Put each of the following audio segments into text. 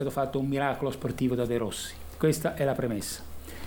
fatto un miracolo sportivo da De Rossi. Questa è la premessa.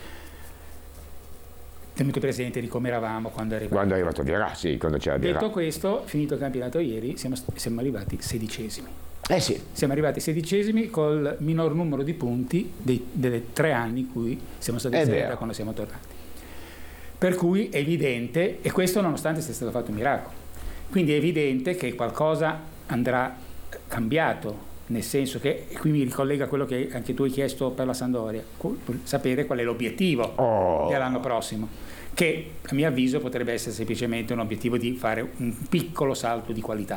Tenuto presente di come eravamo quando è arrivato Vierà, sì, quando c'era Vierà. Detto questo, finito il campionato ieri, siamo arrivati 16esimi. Sì. Siamo arrivati 16esimi col minor numero di punti delle 3 anni in cui siamo stati zero da quando siamo tornati. Per cui è evidente, e questo nonostante sia stato fatto un miracolo, quindi è evidente che qualcosa andrà cambiato, nel senso che, e qui mi ricollega a quello che anche tu hai chiesto per la Sampdoria, sapere qual è l'obiettivo dell'anno prossimo, che a mio avviso potrebbe essere semplicemente un obiettivo di fare un piccolo salto di qualità,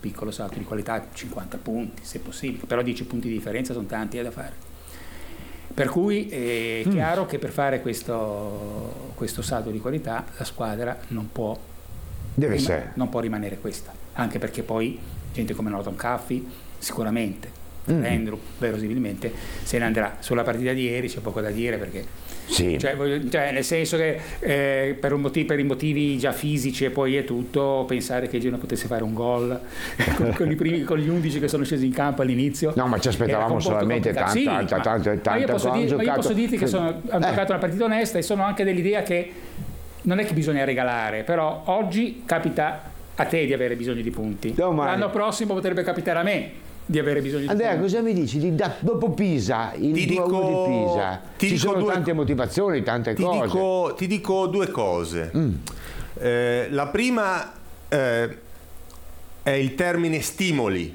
50 punti se possibile, però 10 punti di differenza sono tanti da fare. Per cui è chiaro che per fare questo salto di qualità la squadra non può rimanere questa, anche perché poi gente come Norton Caffey sicuramente, Andrew verosimilmente se ne andrà. Sulla partita di ieri c'è poco da dire, perché nel senso che per i motivi già fisici e poi è tutto, pensare che Genoa potesse fare un gol con gli 11 che sono scesi in campo all'inizio, no, ma ci aspettavamo solamente tanto. Io posso dirti che hanno giocato una partita onesta, e sono anche dell'idea che non è che bisogna regalare, però oggi capita a te di avere bisogno di punti, l'anno prossimo potrebbe capitare a me di avere bisogno di Andrea, cosa mi dici? Dopo Pisa, il 2-1 di Pisa, ci sono tante motivazioni, tante cose. Ti dico due cose. La prima è il termine stimoli,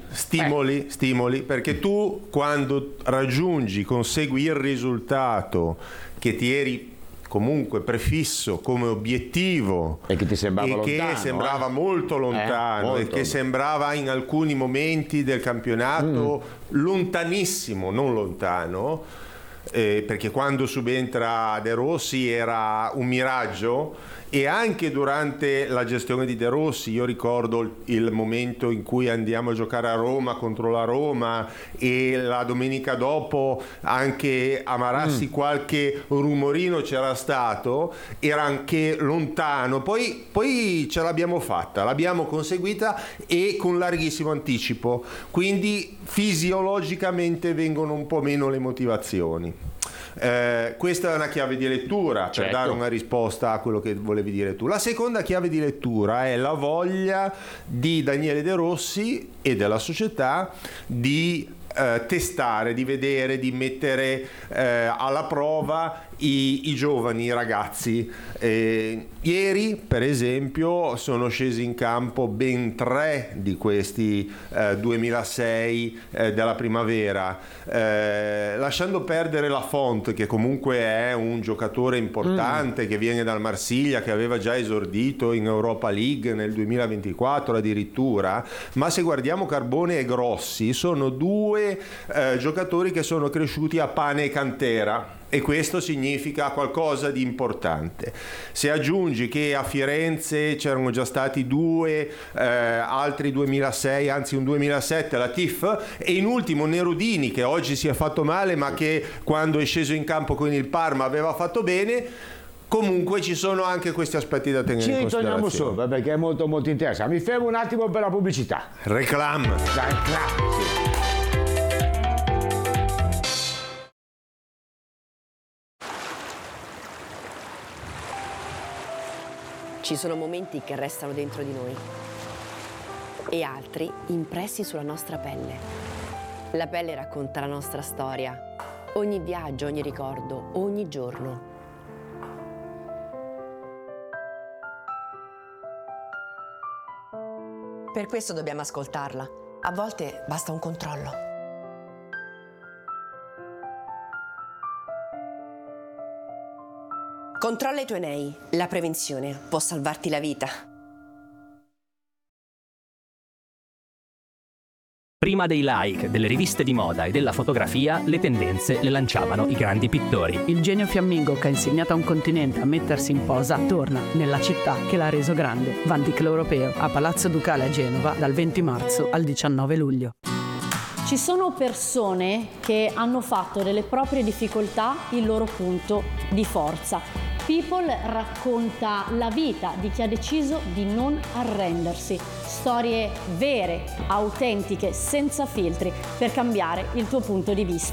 perché tu quando consegui il risultato che ti eri comunque prefisso come obiettivo e che ti sembrava molto lontano e che sembrava in alcuni momenti del campionato lontanissimo, non lontano, perché quando subentra De Rossi era un miraggio. E anche durante la gestione di De Rossi, io ricordo il momento in cui andiamo a giocare a Roma contro la Roma, e la domenica dopo anche a Marassi qualche rumorino c'era stato, era anche lontano, poi ce l'abbiamo fatta, l'abbiamo conseguita, e con larghissimo anticipo, quindi fisiologicamente vengono un po' meno le motivazioni. Questa è una chiave di lettura per dare una risposta a quello che volevi dire tu. La seconda chiave di lettura è la voglia di Daniele De Rossi e della società di testare, di vedere, di mettere alla prova i giovani, i ragazzi. Ieri per esempio sono scesi in campo ben 3 di questi 2006 della primavera, lasciando perdere Lafont, che comunque è un giocatore importante, che viene dal Marsiglia, che aveva già esordito in Europa League nel 2024 addirittura. Ma se guardiamo Carbone e Grossi, sono 2 giocatori che sono cresciuti a pane e cantera, e questo significa qualcosa di importante. Se aggiungi che a Firenze c'erano già stati 2 altri 2006, anzi un 2007 la TIF, e in ultimo Nerudini, che oggi si è fatto male ma che quando è sceso in campo con il Parma aveva fatto bene. Comunque ci sono anche questi aspetti da tenere in considerazione. Ci torniamo sopra perché è molto molto interessante. Mi fermo un attimo per la pubblicità. Reclam. Sì. Ci sono momenti che restano dentro di noi e altri impressi sulla nostra pelle. La pelle racconta la nostra storia, ogni viaggio, ogni ricordo, ogni giorno. Per questo dobbiamo ascoltarla. A volte basta un controllo. Controlla i tuoi nei. La prevenzione può salvarti la vita. Prima dei like, delle riviste di moda e della fotografia, le tendenze le lanciavano i grandi pittori. Il genio fiammingo che ha insegnato a un continente a mettersi in posa torna nella città che l'ha reso grande. Van Dyck l'Europeo, a Palazzo Ducale a Genova, dal 20 marzo al 19 luglio. Ci sono persone che hanno fatto delle proprie difficoltà il loro punto di forza. People racconta la vita di chi ha deciso di non arrendersi. Storie vere, autentiche, senza filtri, per cambiare il tuo punto di vista.